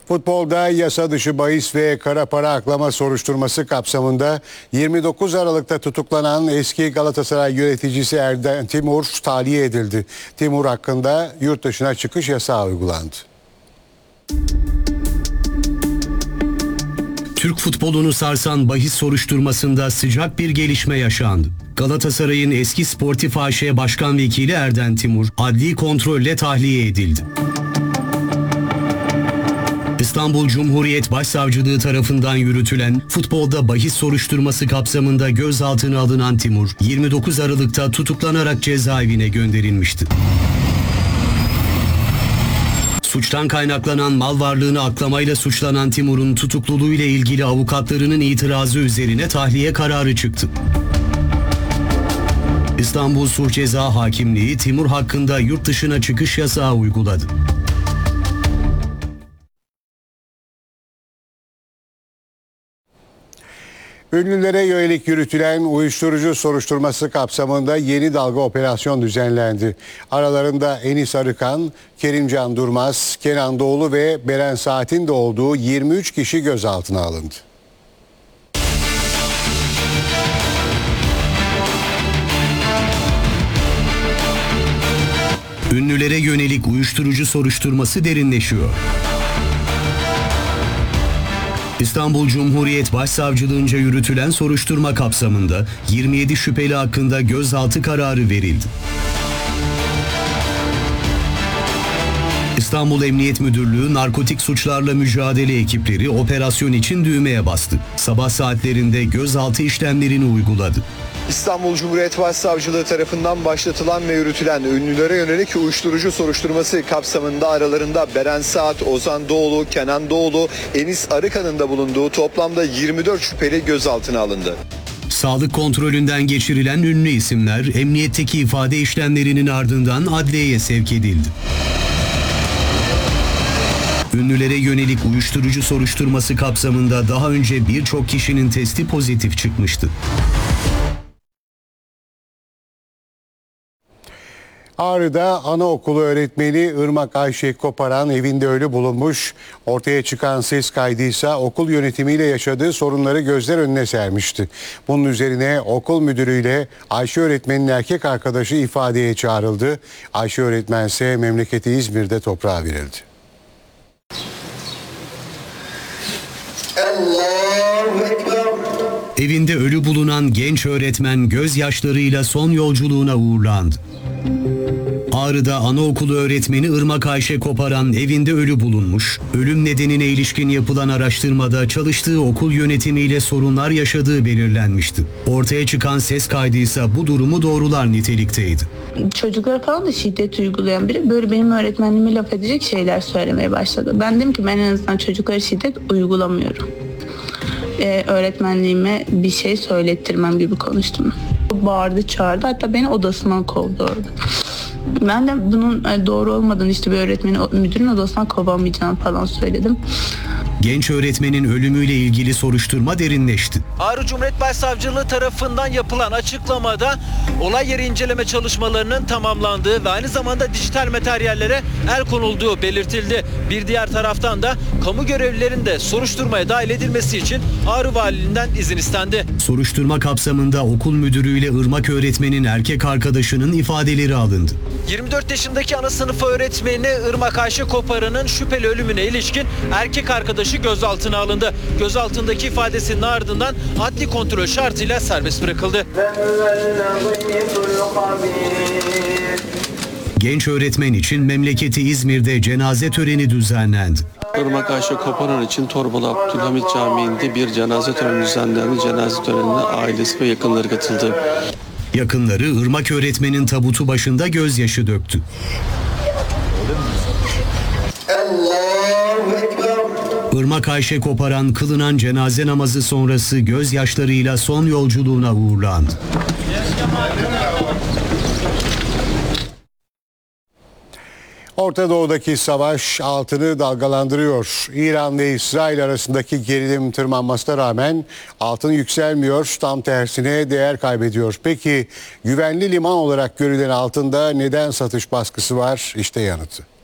Futbolda yasa dışı bahis ve kara para aklama soruşturması kapsamında 29 Aralık'ta tutuklanan eski Galatasaray yöneticisi Erden Timur tahliye edildi. Timur hakkında yurt dışına çıkış yasağı uygulandı. Türk futbolunu sarsan bahis soruşturmasında sıcak bir gelişme yaşandı. Galatasaray'ın eski Sportif AŞ Başkan Vekili Erden Timur adli kontrolle tahliye edildi. İstanbul Cumhuriyet Başsavcılığı tarafından yürütülen futbolda bahis soruşturması kapsamında gözaltına alınan Timur, 29 Aralık'ta tutuklanarak cezaevine gönderilmişti. Suçtan kaynaklanan mal varlığını aklamayla suçlanan Timur'un tutukluluğuyla ilgili avukatlarının itirazı üzerine tahliye kararı çıktı. İstanbul Sulh Ceza Hakimliği Timur hakkında yurt dışına çıkış yasağı uyguladı. Ünlülere yönelik yürütülen uyuşturucu soruşturması kapsamında yeni dalga operasyon düzenlendi. Aralarında Enis Arıkan, Kerimcan Durmaz, Kenan Doğulu ve Beren Saat'in de olduğu 23 kişi gözaltına alındı. Ünlülere yönelik uyuşturucu soruşturması derinleşiyor. İstanbul Cumhuriyet Başsavcılığınca yürütülen soruşturma kapsamında 27 şüpheli hakkında gözaltı kararı verildi. İstanbul Emniyet Müdürlüğü narkotik suçlarla mücadele ekipleri operasyon için düğmeye bastı. Sabah saatlerinde gözaltı işlemlerini uyguladı. İstanbul Cumhuriyet Başsavcılığı tarafından başlatılan ve yürütülen ünlülere yönelik uyuşturucu soruşturması kapsamında aralarında Beren Saat, Ozan Doğulu, Kenan Doğulu, Enis Arıkan'ın da bulunduğu toplamda 24 şüpheli gözaltına alındı. Sağlık kontrolünden geçirilen ünlü isimler emniyetteki ifade işlemlerinin ardından adliyeye sevk edildi. Ünlülere yönelik uyuşturucu soruşturması kapsamında daha önce birçok kişinin testi pozitif çıkmıştı. Ağrı'da anaokulu öğretmeni Irmak Ayşe Koparan evinde ölü bulunmuş. Ortaya çıkan ses kaydıysa okul yönetimiyle yaşadığı sorunları gözler önüne sermişti. Bunun üzerine okul müdürüyle Ayşe öğretmenin erkek arkadaşı ifadeye çağrıldı. Ayşe öğretmen ise memleketi İzmir'de toprağa verildi. Evinde ölü bulunan genç öğretmen gözyaşlarıyla son yolculuğuna uğurlandı. Ağrı'da anaokulu öğretmeni Irmak Ayşe Koparan evinde ölü bulunmuş. Ölüm nedenine ilişkin yapılan araştırmada çalıştığı okul yönetimiyle sorunlar yaşadığı belirlenmişti. Ortaya çıkan ses kaydıysa bu durumu doğrular nitelikteydi. Çocuklara falan da şiddet uygulayan biri böyle benim öğretmenliğime laf edecek şeyler söylemeye başladı. Ben dedim ki ben en azından çocuklara şiddet uygulamıyorum. Öğretmenliğime bir şey söylettirmem gibi konuştum. Bağırdı, çağırdı, hatta beni odasından kovdu orada. Ben de bunun doğru olmadığını, işte bir öğretmeni müdürün odasından kovamayacağını falan söyledim. Genç öğretmenin ölümüyle ilgili soruşturma derinleşti. Ağrı Cumhuriyet Başsavcılığı tarafından yapılan açıklamada olay yeri inceleme çalışmalarının tamamlandığı ve aynı zamanda dijital materyallere el konulduğu belirtildi. Bir diğer taraftan da kamu görevlilerinin de soruşturmaya dahil edilmesi için Ağrı Valiliğinden izin istendi. Soruşturma kapsamında okul müdürüyle Irmak öğretmenin erkek arkadaşının ifadeleri alındı. 24 yaşındaki ana sınıfı öğretmeni Irmak Ayşe Koparan'ın şüpheli ölümüne ilişkin erkek arkadaşı gözaltına alındı. Gözaltındaki ifadesinin ardından adli kontrol şartıyla serbest bırakıldı. Genç öğretmen için memleketi İzmir'de cenaze töreni düzenlendi. Irmak Ayşe Koparan için Torbalı Abdülhamit Camii'nde bir cenaze töreni düzenlendi. Cenaze törenine ailesi ve yakınları katıldı. Yakınları Irmak öğretmenin tabutu başında gözyaşı döktü. Irmak Ayşe Koparan kılınan cenaze namazı sonrası gözyaşlarıyla son yolculuğuna uğurlandı. Orta Doğu'daki savaş altını dalgalandırıyor. İran ve İsrail arasındaki gerilim tırmanmasına rağmen altın yükselmiyor, tam tersine değer kaybediyor. Peki güvenli liman olarak görülen altında neden satış baskısı var? İşte yanıtı.